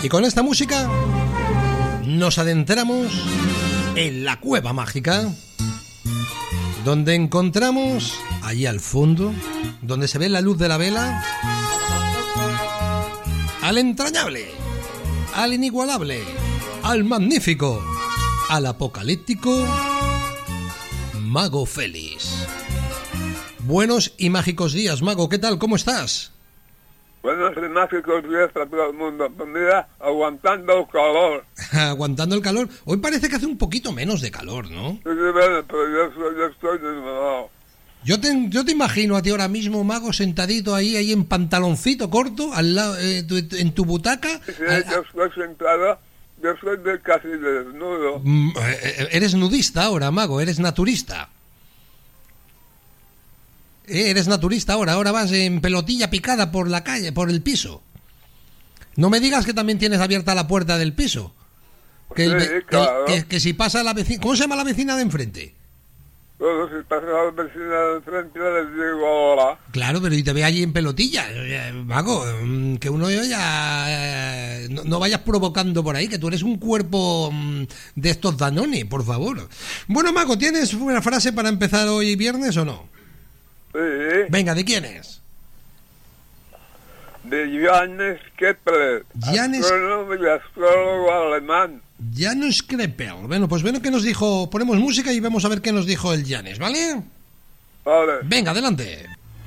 Y con esta música nos adentramos en la cueva mágica, donde encontramos allí al fondo, donde se ve la luz de la vela, al entrañable, al inigualable, al magnífico, al apocalíptico Mago Félix. Buenos y mágicos días, Mago, ¿qué tal? ¿Cómo estás? Buenos y mágicos días a todo el mundo. Pues mira, aguantando el calor. Aguantando el calor. Hoy parece que hace un poquito menos de calor, ¿no? Sí, bueno, pero yo estoy desvelado. Yo te imagino a ti ahora mismo, Mago, sentadito ahí en pantaloncito corto, al lado, en tu butaca. Sí, yo estoy sentado, yo soy casi desnudo. Eres nudista ahora, Mago, eres naturista. Eres naturista ahora vas en pelotilla picada por la calle, por el piso. No me digas que también tienes abierta la puerta del piso. Claro. Que si pasa la vecina... ¿Cómo se llama la vecina de enfrente? Bueno, si pasa la vecina de enfrente les digo hola. Claro, pero y te ve allí en pelotilla, Mago, que uno ya... No vayas provocando por ahí, que tú eres un cuerpo de estos Danone, por favor. Bueno, Mago, ¿tienes una frase para empezar hoy viernes o no? Sí. Venga, ¿de quién es? De Johannes Kepler, astrónomo y astrólogo alemán. Johannes Kepler. Bueno, pues bueno, ¿qué nos dijo? Ponemos música y vamos a ver qué nos dijo el Johannes, ¿vale? Vale. Venga, adelante.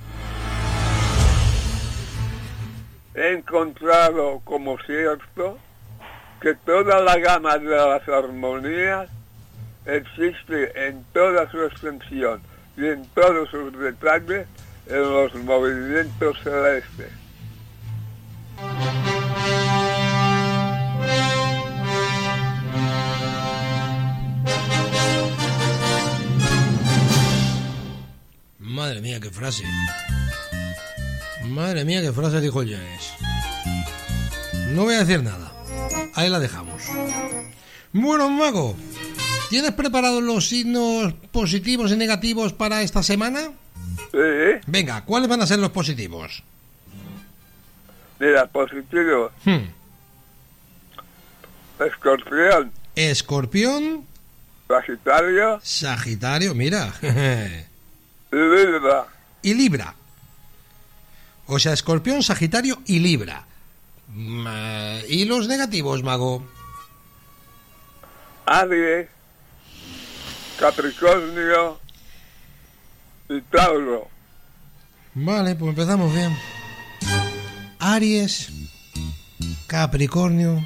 He encontrado como cierto que toda la gama de las armonías existe en toda su extensión y en todos sus detalles en los movimientos celestes. Madre mía, qué frase. Madre mía, qué frase dijo el Johannes. No voy a decir nada. Ahí la dejamos. Bueno, Mago, ¿tienes preparados los signos positivos y negativos para esta semana? Sí. Venga, ¿cuáles van a ser los positivos? Mira, positivo. Escorpión. Escorpión. Sagitario. Sagitario, mira. Libra. Y Libra. O sea, Escorpión, Sagitario y Libra. ¿Y los negativos, Mago? Aries, Capricornio y Tauro. Vale, pues empezamos bien. Aries, Capricornio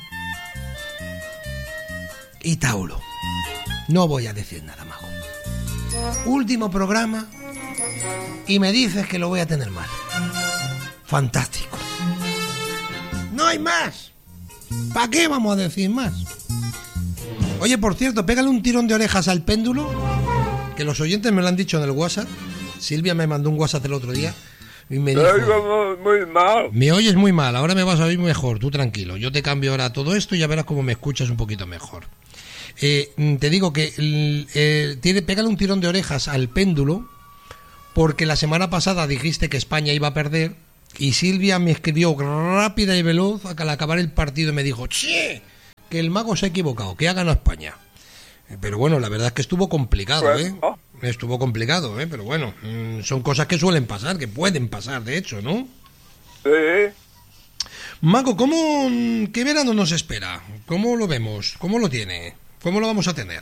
y Tauro. No voy a decir nada, Mago. Último programa y me dices que lo voy a tener mal. Fantástico. No hay más. ¿Para qué vamos a decir más? Oye, por cierto, pégale un tirón de orejas al péndulo, que los oyentes me lo han dicho en el WhatsApp. Silvia me mandó un WhatsApp el otro día y me dijo... Te oigo muy mal. Me oyes muy mal, ahora me vas a oír mejor, tú tranquilo. Yo te cambio ahora todo esto y ya verás cómo me escuchas un poquito mejor. Te digo que pégale un tirón de orejas al péndulo, porque la semana pasada dijiste que España iba a perder y Silvia me escribió rápida y veloz al acabar el partido y me dijo: ¡che! Que el Mago se ha equivocado, que ha ganado España. Pero bueno, la verdad es que estuvo complicado, Estuvo complicado, pero bueno, son cosas que suelen pasar, que pueden pasar, de hecho, ¿no? Sí. Mago, ¿qué verano nos espera? ¿Cómo lo vemos? ¿Cómo lo tiene? ¿Cómo lo vamos a tener?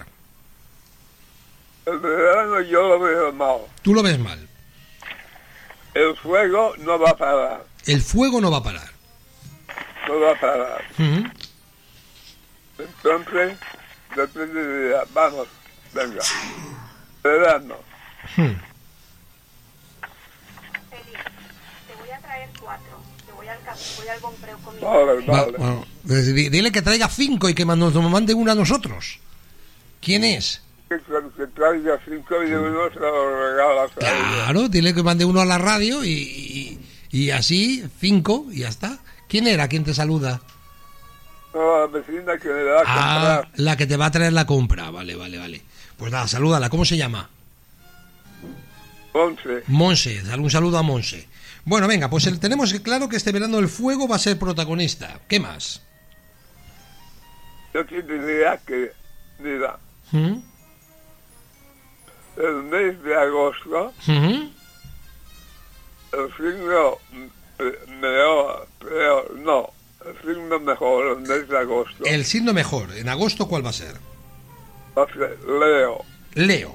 El verano yo lo veo mal. ¿Tú lo ves mal? El fuego no va a parar. El fuego no va a parar. No va a parar. Uh-huh. Entonces, depende de... Vamos, venga. Verano. Feliz, te voy a traer 4. Te voy al compreo con mi Vale. Bueno, dile que traiga 5 y que nos mande una a nosotros. ¿Quién es? Que traiga 5 y uno se lo regalas a ella. Claro, dile que mande uno a la radio y así 5 y ya está. ¿Quién era? ¿Quién te saluda? No, la vecina que me da a comprar. La que te va a traer la compra. Vale. Pues nada, salúdala. ¿Cómo se llama? Monse. Dale un saludo a Monse. Bueno, venga, pues tenemos claro que este verano el fuego va a ser protagonista. ¿Qué más? yo te diría que, mira, ¿Mm? el mes de agosto, Ujú. el signo el signo mejor, el mes de agosto, El signo mejor. En agosto, ¿cuál va a ser? va a ser Leo. Leo.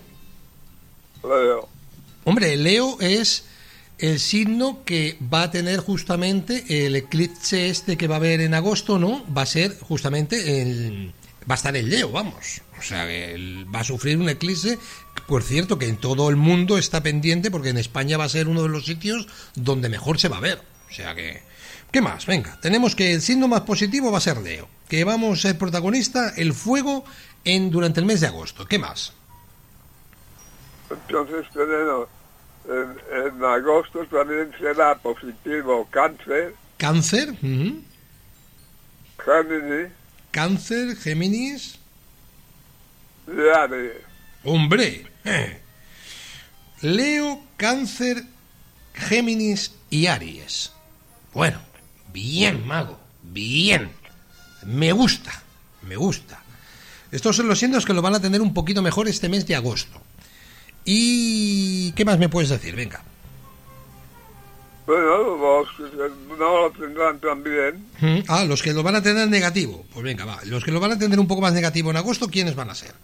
Hombre, Leo es el signo que va a tener justamente el eclipse este que va a haber en agosto, ¿no? Va a ser justamente va a estar en Leo, vamos. O sea, va a sufrir un eclipse, por cierto, que en todo el mundo está pendiente, porque en España va a ser uno de los sitios donde mejor se va a ver. O sea que... ¿Qué más? Venga, tenemos que el signo más positivo va a ser Leo, que vamos a ser protagonista, el fuego, durante el mes de agosto. ¿Qué más? Entonces tenemos, en agosto también será positivo Cáncer, Cáncer, ujú. Géminis Cáncer, Géminis. y Aries. ¡Hombre! Leo, Cáncer, Géminis y Aries. Bueno, bien, mago, bien. Me gusta, me gusta. Estos son los signos que lo van a tener un poquito mejor este mes de agosto. ¿Y qué más me puedes decir? Venga. Bueno, los que no lo tendrán tan bien, Los que lo van a tener negativo. Pues venga, va. Los que lo van a tener un poco más negativo en agosto, ¿quiénes van a ser?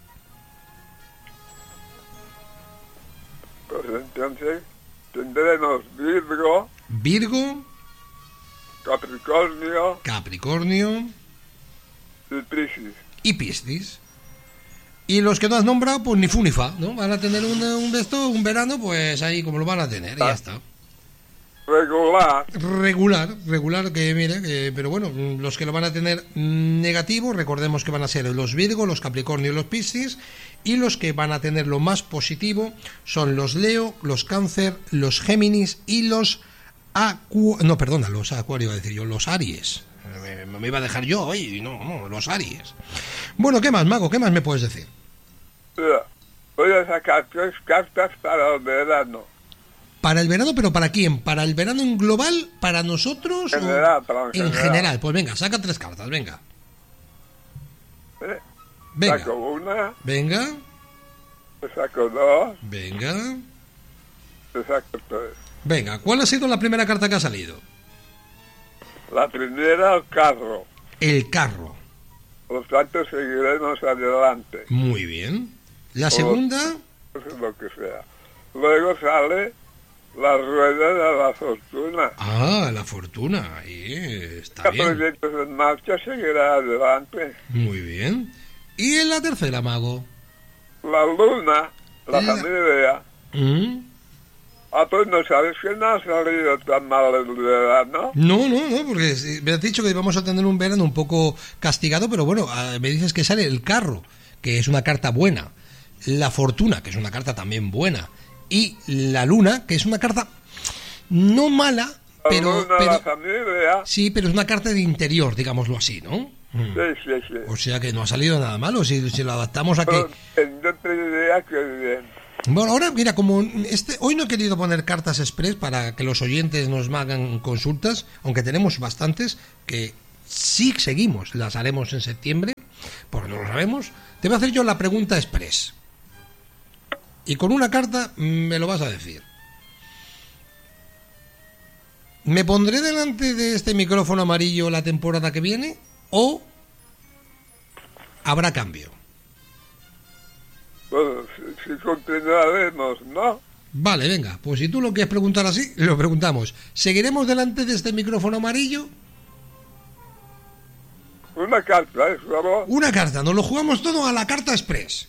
pues entonces tendremos Virgo, Virgo, Capricornio Capricornio y Piscis. y Piscis. Y los que no has nombrado, pues ni fu ni fa, ¿no? Van a tener un de estos, un verano, pues ahí como lo van a tener, y ya está. Regular, que mire, pero bueno, los que lo van a tener negativo, recordemos que van a ser los Virgo, los Capricornio y los Piscis, y los que van a tener lo más positivo son los Leo, los Cáncer, los Géminis y los los Acuario iba a decir yo, los Aries. Me iba a dejar yo hoy, no, los Aries. Bueno, ¿qué más, mago? ¿Qué más me puedes decir? Mira, voy a sacar 3 cartas para el verano. ¿Para el verano, pero para quién? ¿Para el verano en global? ¿Para nosotros? General, o... para en En general. general, pues venga, saca 3 cartas, venga. ¿Eh? Venga, Saco una, venga, te saco 2, venga. te saco 3. Venga, ¿cuál ha sido la primera carta que ha salido? La primera, el carro. El carro. Por lo tanto, seguiremos adelante. Muy bien. La segunda, Eso es lo que sea. Luego sale la rueda de la fortuna. la fortuna. Ahí está El bien. proyecto en marcha seguirá adelante. Muy bien. Y en la tercera, mago. La luna, la La- familia. ¿Mm? Pues no sabes que no ha salido tan mal el verano. No, porque me has dicho que vamos a tener un verano un poco castigado, pero bueno, me dices que sale el carro, que es una carta buena, la fortuna, que es una carta también buena, y la luna, que es una carta no mala, La pero, luna, la familia. sí, pero es una carta de interior, digámoslo así, ¿no? Sí. O sea que no ha salido nada malo, si lo adaptamos a que... Pero yo te diría que bien. Bueno, ahora, mira, como hoy no he querido poner cartas express para que los oyentes nos hagan consultas, aunque tenemos bastantes, que sí seguimos, las haremos en septiembre, porque no lo sabemos, te voy a hacer yo la pregunta express. Y con una carta me lo vas a decir. ¿Me pondré delante de este micrófono amarillo la temporada que viene o habrá cambio? Bueno, si continuaremos, ¿no? Vale, venga, pues si tú lo quieres preguntar así, lo preguntamos. ¿Seguiremos delante de este micrófono amarillo? Una carta, ¿es solo? Una carta, nos lo jugamos todo a la carta express.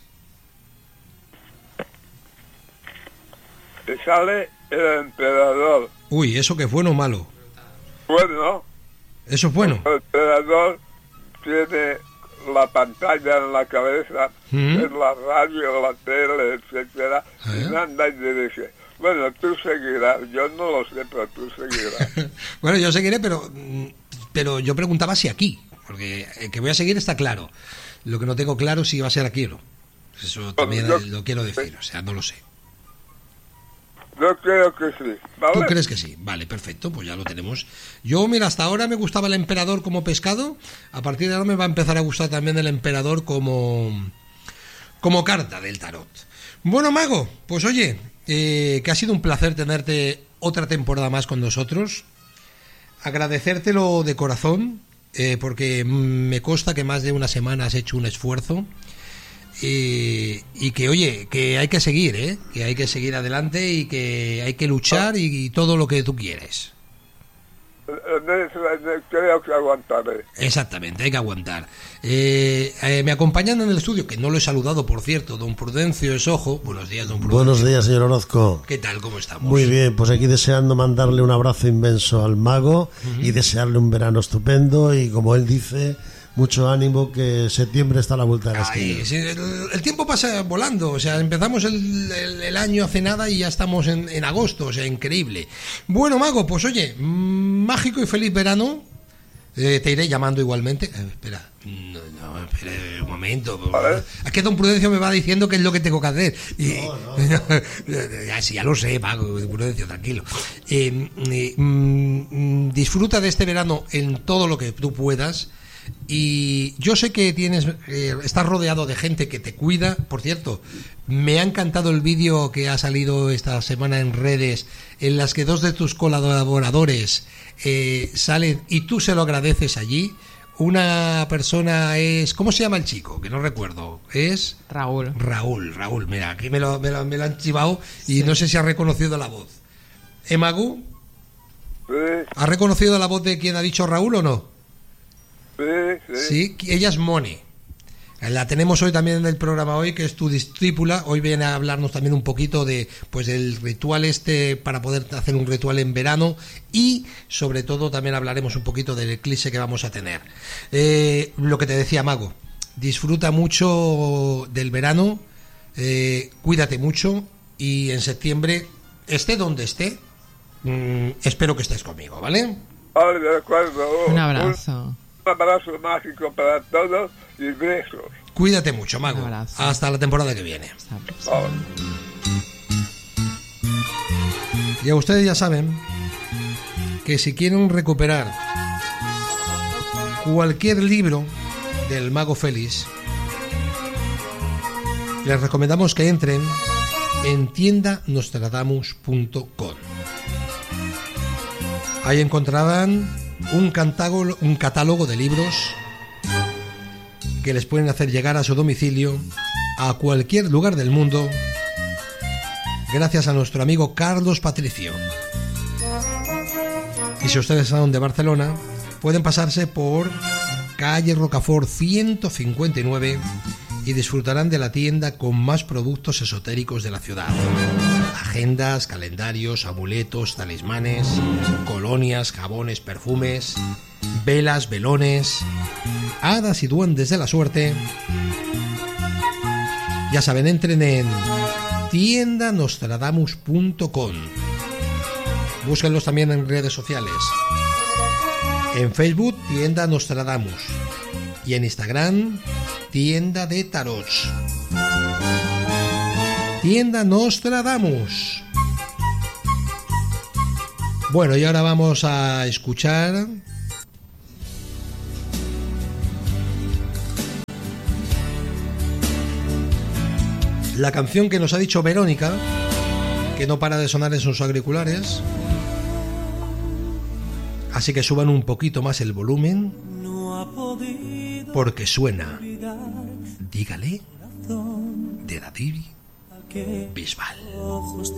Te sale el emperador. Uy, ¿eso qué es bueno o malo? Bueno, Eso es bueno. el emperador tiene la pantalla en la cabeza, en la radio, la tele, etcétera, y anda y dice, bueno, tú seguirás, yo no lo sé, pero tú seguirás. Bueno, yo seguiré, pero yo preguntaba si aquí, porque que voy a seguir está claro. Lo que no tengo claro si va a ser aquí o no. Eso también yo- lo quiero decir, o sea, no lo sé. Yo creo que sí, ¿vale? ¿Tú crees que sí? Vale, perfecto, pues ya lo tenemos. Yo, mira, hasta ahora me gustaba el emperador como pescado, a partir de ahora me va a empezar a gustar también el emperador como carta del tarot. Bueno, Mago, pues oye, que ha sido un placer tenerte otra temporada más con nosotros. Agradecértelo de corazón, porque me consta que más de una semana has hecho un esfuerzo. Y que, oye, que hay que seguir, que hay que seguir adelante y que hay que luchar y todo lo que tú quieres. Creo que aguantaré. Exactamente, hay que aguantar. Me acompañan en el estudio, que no lo he saludado, por cierto, don Prudencio Esojo. Buenos días, don Prudencio. Buenos días, señor Orozco. ¿Qué tal? ¿Cómo estamos? Muy bien, pues aquí deseando mandarle un abrazo inmenso al Mago y desearle un verano estupendo y, como él dice, mucho ánimo, que septiembre está a la vuelta de la esquina. Sí, el tiempo pasa volando, o sea, empezamos el año hace nada y ya estamos en agosto, o sea, increíble. Bueno, Mago, pues oye, mágico y feliz verano. Te iré llamando igualmente. Espera un momento. ¿Vale? Es que don Prudencio me va diciendo qué es lo que tengo que hacer. Ya lo sé, Mago, Prudencio, tranquilo. Disfruta de este verano en todo lo que tú puedas. Y yo sé que estás rodeado de gente que te cuida. Por cierto, me ha encantado el vídeo que ha salido esta semana en redes, en las que 2 de tus colaboradores salen y tú se lo agradeces allí. Una persona es... ¿Cómo se llama el chico? Que no recuerdo. Es... Raúl, mira, aquí me lo han chivado y sí. No sé si ha reconocido la voz. ¿Magu? Sí. ¿Ha reconocido la voz de quien ha dicho Raúl o no? Sí, ella es Moni. La tenemos hoy también en el programa hoy, que es tu discípula. Hoy viene a hablarnos también un poquito de, pues, del ritual para poder hacer un ritual en verano, y sobre todo también hablaremos un poquito del eclipse que vamos a tener. Lo que te decía, Mago, disfruta mucho del verano, cuídate mucho, y en septiembre, esté donde esté, espero que estés conmigo, ¿vale? Vale, de acuerdo. un abrazo. Un abrazo mágico para todos y besos. Cuídate mucho, Mago. Un abrazo. Hasta la temporada que viene. Hasta la próxima. Vale. Y a ustedes ya saben que si quieren recuperar cualquier libro del Mago Félix, les recomendamos que entren en tiendanostradamus.com. Ahí encontrarán un catálogo de libros que les pueden hacer llegar a su domicilio a cualquier lugar del mundo, gracias a nuestro amigo Carlos Patricio. Y si ustedes son de Barcelona, pueden pasarse por calle Rocafort 159 y disfrutarán de la tienda con más productos esotéricos de la ciudad: agendas, calendarios, amuletos, talismanes, colonias, jabones, perfumes, velas, velones, hadas y duendes de la suerte. Ya saben, entren en tiendanostradamus.com. Búsquenlos también en redes sociales. En Facebook, Tienda Nostradamus, y en Instagram, Tienda de Tarots. Tienda Nostradamus. Bueno, y ahora vamos a escuchar la canción que nos ha dicho Verónica, que no para de sonar en sus auriculares. Así que suban un poquito más el volumen, porque suena Dígale, de David Bisbal.